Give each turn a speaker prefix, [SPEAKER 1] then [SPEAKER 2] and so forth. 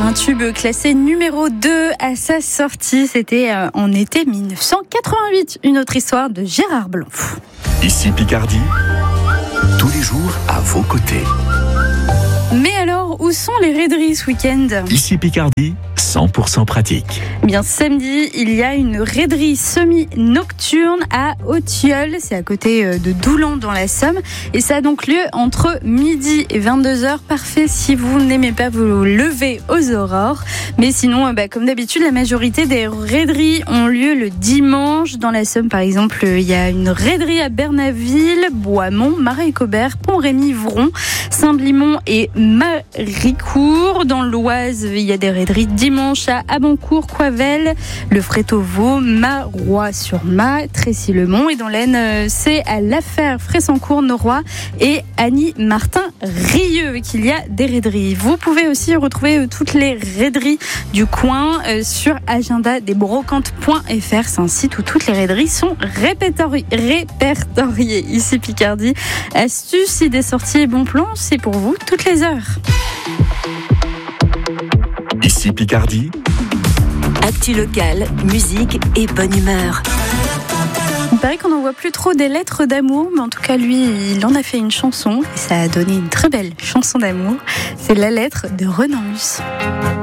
[SPEAKER 1] Un tube classé numéro 2 à sa sortie, c'était en été 1988. Une autre histoire de Gérard Blanc.
[SPEAKER 2] Ici Picardie, tous les jours à vos côtés.
[SPEAKER 1] Mais alors, où sont les raideries ce week-end ?
[SPEAKER 2] Ici Picardie, 100% pratique.
[SPEAKER 1] Eh bien, samedi, il y a une raiderie semi-nocturne à Autilleul. C'est à côté de Doulan dans la Somme. Et ça a donc lieu entre midi et 22h. Parfait si vous n'aimez pas vous lever aux aurores. Mais sinon, comme d'habitude, la majorité des raideries ont lieu le dimanche. Dans la Somme, par exemple, il y a une raiderie à Bernaville, Boismont, Marais-Cobert, Pont-Rémy-Vron, Saint-Blimont et Maricourt. Dans l'Oise, il y a des raideries dimanche à Abancourt, Coivel, Le Fréteau-Vaux, Marois-sur-Ma, Trécy-le-Mont. Et dans l'Aisne, c'est à Laffère, Fressancourt, Noroy et Annie-Martin-Rieux qu'il y a des raideries. Vous pouvez aussi retrouver toutes les raideries du coin sur agendadesbrocantes.fr. C'est un site où toutes les raideries sont répertoriées. Ici Picardie. Astuces, idées sorties et bons plans, c'est pour vous toutes les heures.
[SPEAKER 2] Ici Picardie,
[SPEAKER 3] actu locale, musique et bonne humeur.
[SPEAKER 1] Il paraît qu'on n'en voit plus trop des lettres d'amour, mais en tout cas lui, il en a fait une chanson et ça a donné une très belle chanson d'amour. C'est La lettre de Renan Luce.